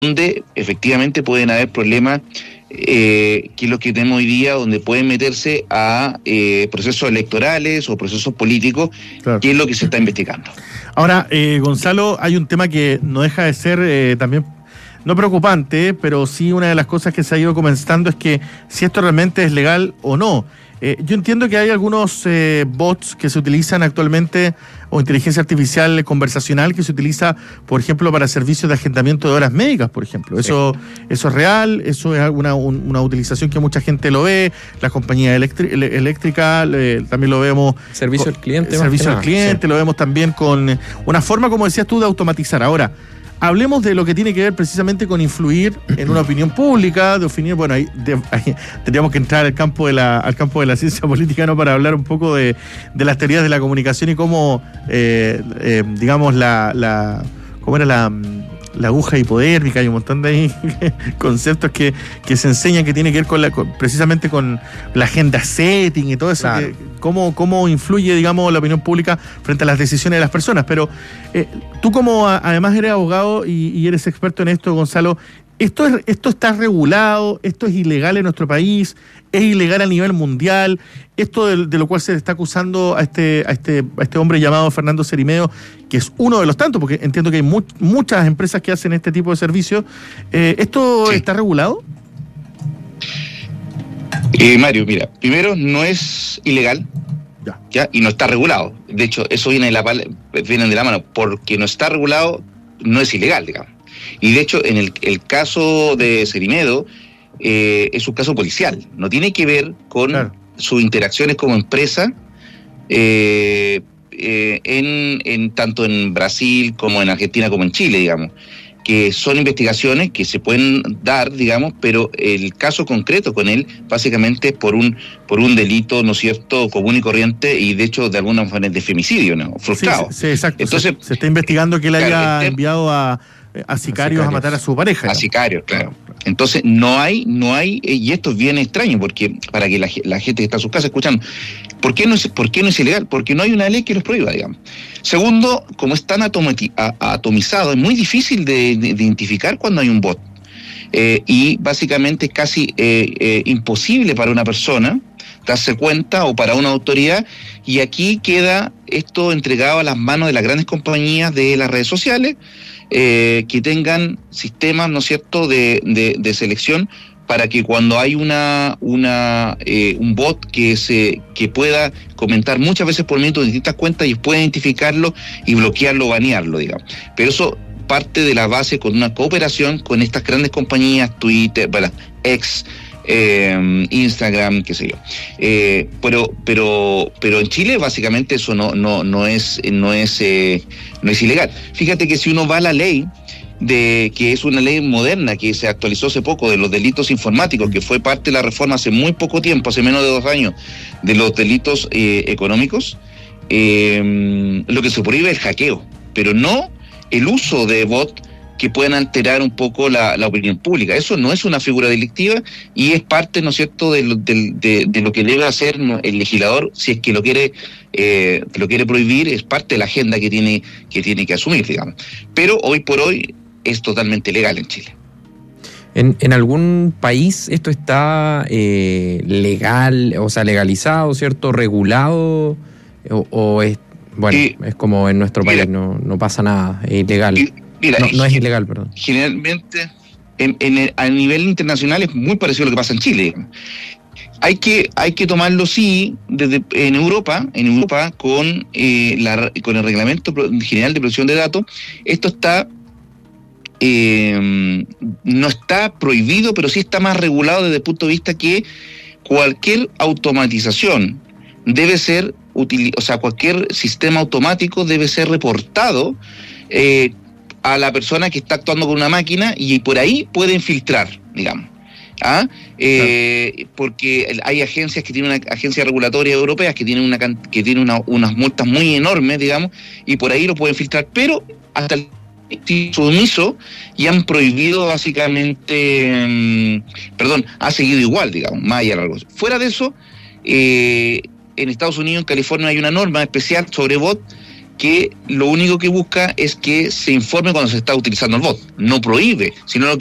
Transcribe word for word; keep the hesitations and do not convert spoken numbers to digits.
donde efectivamente pueden haber problemas, eh, que es lo que tenemos hoy día, donde pueden meterse a eh, procesos electorales o procesos políticos, claro, que es lo que se está investigando. Ahora, eh, Gonzalo, hay un tema que no deja de ser eh, también, no preocupante, pero sí una de las cosas que se ha ido comentando es que si esto realmente es legal o no. Eh, yo entiendo que hay algunos eh, bots que se utilizan actualmente, o inteligencia artificial conversacional que se utiliza, por ejemplo, para servicios de agendamiento de horas médicas, por ejemplo. Eso, sí. eso es real, eso es una, un, una utilización que mucha gente lo ve, las compañías eléctricas eh, también lo vemos. Servicio con, al cliente. Servicio al cliente, sí. Lo vemos también con una forma, como decías tú, de automatizar. Ahora, hablemos de lo que tiene que ver precisamente con influir en una opinión pública, de opinión, bueno, ahí, de, ahí tendríamos que entrar al campo de la, al campo de la ciencia política, ¿no? Para hablar un poco de, de las teorías de la comunicación y cómo, eh, eh, digamos, la, la, cómo era la, la aguja hipodérmica, hay un montón de ahí conceptos que, que se enseñan que tiene que ver con la, con, precisamente con la agenda setting y todo eso, claro. que, cómo, cómo influye, digamos, la opinión pública frente a las decisiones de las personas. Pero eh, tú como a, además eres abogado y, y eres experto en esto, Gonzalo, ¿esto, es, ¿esto está regulado? ¿Esto es ilegal en nuestro país? ¿Es ilegal a nivel mundial? Esto de, de lo cual se le está acusando a este, a este, a este hombre llamado Fernando Cerimeo, que es uno de los tantos, porque entiendo que hay mu- muchas empresas que hacen este tipo de servicios. Eh, ¿Esto sí. está regulado? Eh, Mario, mira, primero no es ilegal, ya. ya, y no está regulado. De hecho, eso viene de la viene de la mano, porque no está regulado, no es ilegal, digamos. Y de hecho, en el, el caso de Cerimeo, eh, es un caso policial, no tiene que ver con claro. sus interacciones como empresa, eh, eh, en, en tanto en Brasil como en Argentina como en Chile, digamos. Que son investigaciones que se pueden dar, digamos, pero el caso concreto con él, básicamente es por un por un delito, ¿no es cierto?, común y corriente, y de hecho, de alguna manera, de femicidio, ¿no?, frustrado. Sí, sí, exacto. Entonces, se, se está investigando que él claro, haya este, enviado a, a, sicarios a sicarios a matar a su pareja, ¿no? A sicarios, claro. Entonces, no hay, no hay, y esto es bien extraño, porque para que la, la gente que está en sus casas escuchando, ¿por qué no es, por qué no es ilegal? Porque no hay una ley que los prohíba, digamos. Segundo, como es tan atomati- a, atomizado, es muy difícil de, de identificar cuando hay un bot. Eh, y básicamente es casi eh, eh, imposible para una persona darse cuenta, o para una autoridad, y aquí queda esto entregado a las manos de las grandes compañías de las redes sociales, eh, que tengan sistemas, ¿no es cierto?, de, de, de selección, para que cuando hay una una eh, un bot que se que pueda comentar muchas veces por minuto distintas cuentas, y pueda identificarlo y bloquearlo o banearlo, digamos. Pero eso parte de la base con una cooperación con estas grandes compañías, Twitter, bueno, X, eh, Instagram, qué sé yo. Eh, pero pero pero en Chile básicamente eso no no no es no es eh, no es ilegal. Fíjate que si uno va a la ley, de que es una ley moderna que se actualizó hace poco, de los delitos informáticos, que fue parte de la reforma hace muy poco tiempo, hace menos de dos años, de los delitos eh, económicos, eh, lo que se prohíbe es el hackeo, pero no el uso de bots que puedan alterar un poco la, la opinión pública. Eso no es una figura delictiva y es parte, ¿no es cierto?, de lo, de, de, de lo que debe hacer el legislador, si es que lo quiere eh, lo quiere prohibir, es parte de la agenda que tiene que tiene que asumir, digamos. Pero hoy por hoy es totalmente legal en Chile. ¿En, en algún país esto está eh, legal, o sea, legalizado, ¿cierto?, regulado, o, o es, bueno, y, es como en nuestro país, mira, no, no pasa nada, es ilegal? Y, mira, no, no es ilegal, perdón. Generalmente, en, en, a nivel internacional es muy parecido a lo que pasa en Chile. Hay que hay que tomarlo, sí, desde en Europa, en Europa con, eh, la, con el Reglamento General de Protección de Datos, esto está... Eh, no está prohibido, pero sí está más regulado desde el punto de vista que cualquier automatización debe ser, util- o sea, cualquier sistema automático debe ser reportado eh, a la persona que está actuando con una máquina, y por ahí pueden filtrar, digamos. ¿Ah? Eh, claro. Porque hay agencias que tienen una agencias regulatorias europeas que tienen una que tienen una, unas multas muy enormes, digamos, y por ahí lo pueden filtrar, pero hasta el sumiso y han prohibido básicamente, mmm, perdón, ha seguido igual, digamos, más allá de algo. Fuera de eso, eh, en Estados Unidos, en California, hay una norma especial sobre bot que lo único que busca es que se informe cuando se está utilizando el bot, no prohíbe, sino